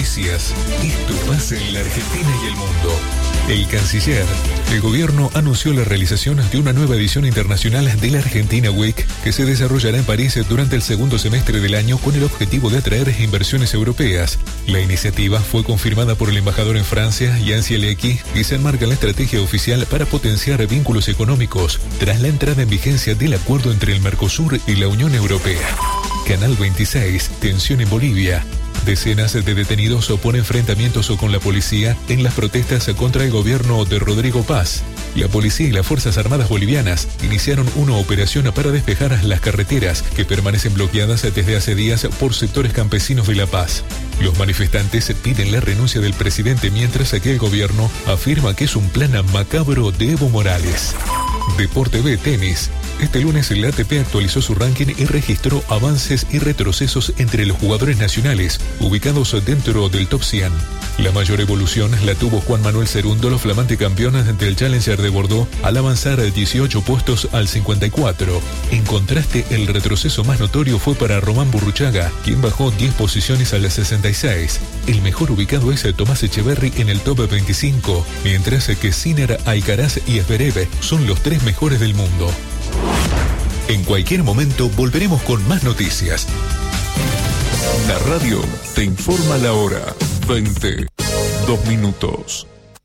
noticias. Esto pasa en la Argentina y el mundo. El canciller. El gobierno anunció la realización de una nueva edición internacional de la Argentina Week que se desarrollará en París durante el segundo semestre del año con el objetivo de atraer inversiones europeas. La iniciativa fue confirmada por el embajador en Francia, Jan Cielecki, y se enmarca en la estrategia oficial para potenciar vínculos económicos tras la entrada en vigencia del acuerdo entre el Mercosur y la Unión Europea. Canal 26, tensión en Bolivia. Decenas de detenidos oponen enfrentamientos con la policía en las protestas contra el gobierno de Rodrigo Paz. La policía y las Fuerzas Armadas bolivianas iniciaron una operación para despejar las carreteras que permanecen bloqueadas desde hace días por sectores campesinos de La Paz. Los manifestantes piden la renuncia del presidente mientras que el gobierno afirma que es un plan macabro de Evo Morales. Deporte B, tenis. Este lunes el ATP actualizó su ranking y registró avances y retrocesos entre los jugadores nacionales, ubicados dentro del top 100. La mayor evolución la tuvo Juan Manuel Cerúndolo, flamante campeón del Challenger de Bordeaux, al avanzar 18 puestos al 54. En contraste, el retroceso más notorio fue para Román Burruchaga, quien bajó 10 posiciones al 66. El mejor ubicado es Tomás Echeverry en el top 25, mientras que Sinner, Alcaraz y Zverev son los 3 mejores del mundo. En cualquier momento volveremos con más noticias. La radio te informa la hora. 22 minutos.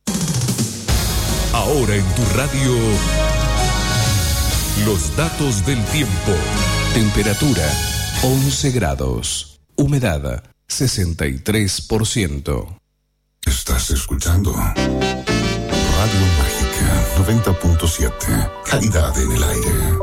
Ahora en tu radio, los datos del tiempo. Temperatura 11 grados. Humedad 63%. Estás escuchando Radio Mágica 90.7. Calidad en el aire.